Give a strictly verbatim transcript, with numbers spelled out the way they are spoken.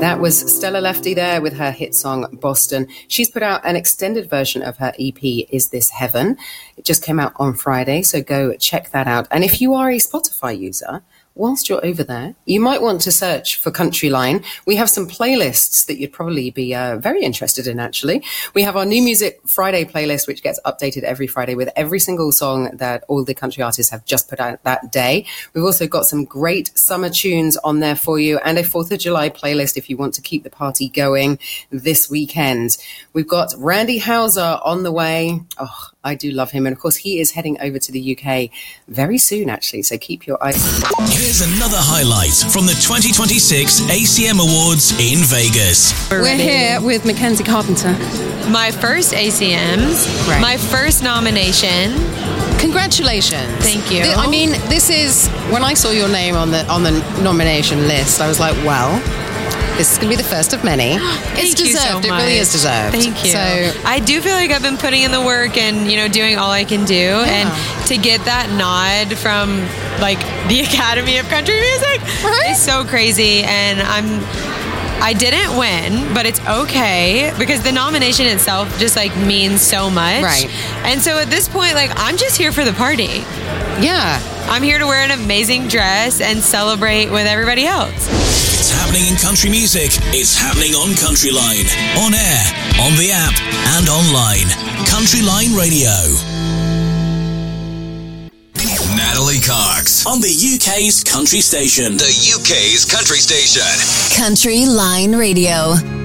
That was Stella Lefty there with her hit song Boston. She's put out an extended version of her E P, Is This Heaven? It just came out on Friday, so go check that out. And if you are a Spotify user, whilst you're over there, you might want to search for Country Line. We have some playlists that you'd probably be uh, very interested in, actually. We have our New Music Friday playlist, which gets updated every Friday with every single song that all the country artists have just put out that day. We've also got some great summer tunes on there for you, and a fourth of July playlist if you want to keep the party going this weekend. We've got Randy Houser on the way. Oh, I do love him. And of course, he is heading over to the U K very soon, actually. So keep your eyes. Here's another highlight from the twenty twenty-six A C M Awards in Vegas. We're here with Mackenzie Carpenter. My first A C M, Right. my first nomination. Congratulations. Thank you. I mean, this is, when I saw your name on the on the nomination list, I was like, well, this is going to be the first of many. It's Thank you so deserved. It much. really is deserved. Thank you. So, I do feel like I've been putting in the work and, you know, doing all I can do. Yeah. And to get that nod from, like, the Academy of Country Music Right? is so crazy. And I'm... I didn't win, but it's okay because the nomination itself just like means so much. Right. And so at this point, like, I'm just here for the party. yeah. I'm here to wear an amazing dress and celebrate with everybody else. It's happening in country music. It's happening on Country Line. On air, on the app, and online. Country Line Radio. Natalie Cox on the U K's country station. The U K's country station. Country Line Radio.